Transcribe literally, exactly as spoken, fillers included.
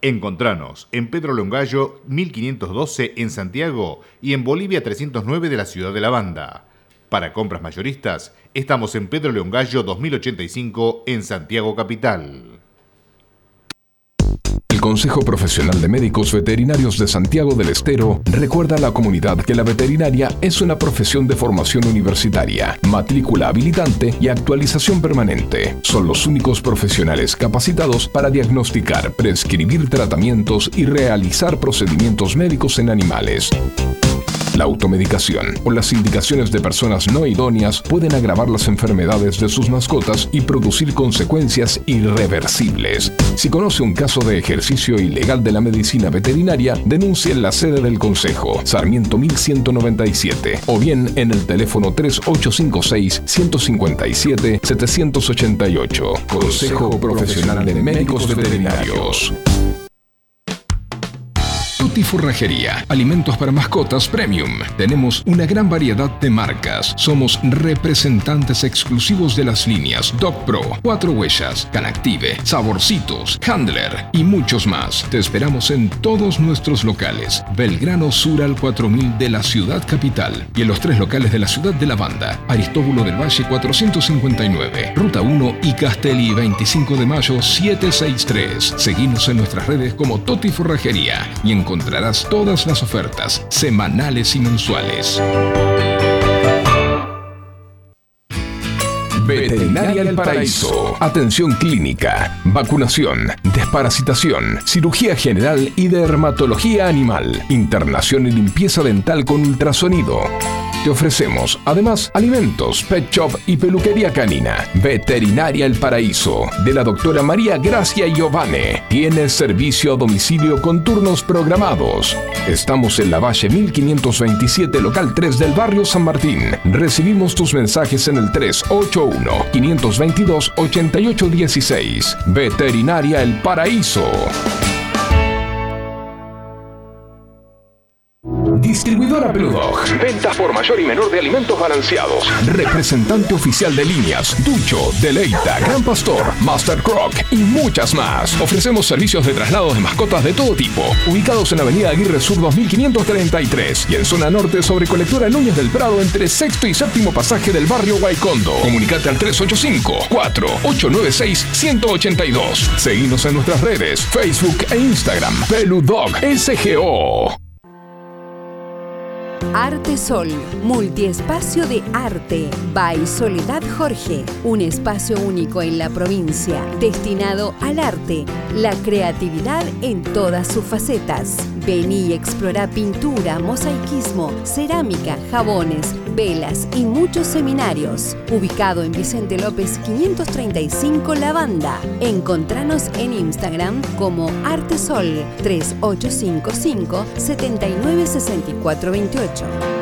Encontranos en Pedro Longallo mil quinientos doce en Santiago y en Bolivia trescientos nueve de la ciudad de La Banda. Para compras mayoristas, estamos en Pedro Longallo dos mil ochenta y cinco en Santiago Capital. El Consejo Profesional de Médicos Veterinarios de Santiago del Estero recuerda a la comunidad que la veterinaria es una profesión de formación universitaria, matrícula habilitante y actualización permanente. Son los únicos profesionales capacitados para diagnosticar, prescribir tratamientos y realizar procedimientos médicos en animales. La automedicación o las indicaciones de personas no idóneas pueden agravar las enfermedades de sus mascotas y producir consecuencias irreversibles. Si conoce un caso de ejercicio ilegal de la medicina veterinaria, denuncie en la sede del Consejo, Sarmiento mil ciento noventa y siete, o bien en el teléfono tres ocho cinco seis, uno cinco siete, siete ocho ocho. Consejo Profesional de Médicos Veterinarios. Tutti Forrajería, alimentos para mascotas premium. Tenemos una gran variedad de marcas. Somos representantes exclusivos de las líneas Dog Pro, Cuatro Huellas, Canactive, Saborcitos, Handler y muchos más. Te esperamos en todos nuestros locales. Belgrano Sur al cuatro mil de la ciudad capital y en los tres locales de la ciudad de La Banda. Aristóbulo del Valle cuatrocientos cincuenta y nueve, Ruta uno y Castelli veinticinco de mayo setecientos sesenta y tres. Seguinos en nuestras redes como Tutti Forrajería y en encontrarás todas las ofertas semanales y mensuales. Veterinaria El Paraíso. Atención clínica, vacunación, desparasitación, cirugía general y dermatología animal, internación y limpieza dental con ultrasonido. Te ofrecemos, además, alimentos, pet shop y peluquería canina. Veterinaria El Paraíso, de la doctora María Gracia Giovane. Tiene servicio a domicilio con turnos programados. Estamos en la Valle mil quinientos veintisiete, local tres del barrio San Martín. Recibimos tus mensajes en el tres ocho uno, cinco dos dos, ocho ocho uno seis. Veterinaria El Paraíso. Distribuidora Peludog. Ventas por mayor y menor de alimentos balanceados. Representante oficial de líneas Ducho, Deleita, Gran Pastor, Master Croc y muchas más. Ofrecemos servicios de traslados de mascotas de todo tipo. Ubicados en Avenida Aguirre Sur dos mil quinientos treinta y tres y en zona norte sobre Colectora Núñez del Prado entre sexto y séptimo pasaje del barrio Guaycondo. Comunicate al tres ocho cinco, cuatro ocho nueve seis, uno ocho dos. Seguinos en nuestras redes, Facebook e Instagram. Peludog S G O. Arte Sol, multiespacio de arte, by Soledad Jorge, un espacio único en la provincia, destinado al arte, la creatividad en todas sus facetas. Vení y explora pintura, mosaicismo, cerámica, jabones, velas y muchos seminarios. Ubicado en Vicente López quinientos treinta y cinco La Banda. Encontranos en Instagram como Artesol tres ocho cinco cinco, siete nueve seis cuatro dos ocho.